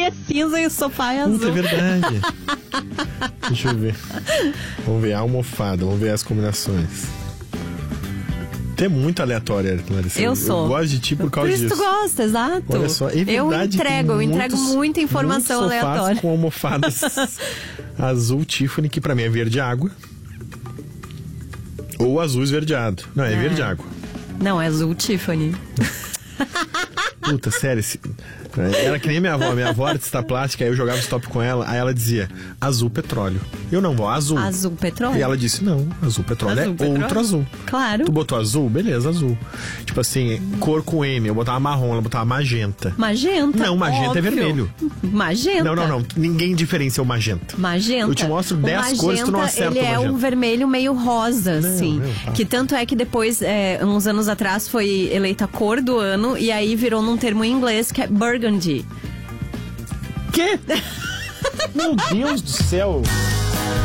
é cinza e o sofá é azul. É verdade. Deixa eu ver. Vamos ver a almofada, vamos ver as combinações. É muito aleatório, Larissa. Eu sou. Eu gosto de ti por causa disso. Por isso tu gosta, exato. Olha só, é verdade, eu entrego muita informação muitos sofás aleatória. com almofadas azul Tiffany, que pra mim é verde água. Ou azul esverdeado. Não, é verde água. Não, é azul Tiffany. Puta, sério. Era que nem minha avó. Minha avó era de plástica, aí eu jogava stop com ela, aí ela dizia azul petróleo. Eu não vou, azul. Azul petróleo? E ela disse, não, azul petróleo Azul é petróleo? outro azul. Claro. Tu botou azul? Beleza, azul. Tipo assim, cor com M, eu botava marrom, ela botava magenta. Magenta. Não, magenta óbvio. é vermelho. Magenta. Não. Ninguém diferencia o magenta. Magenta. Eu te mostro 10 cores, tu não acerta ele o é magenta. um vermelho meio rosa, assim. Tá. Que tanto é que depois, uns anos atrás, foi eleita a cor do ano e aí virou num termo em inglês que é burgundy. Quê? Meu Deus do céu!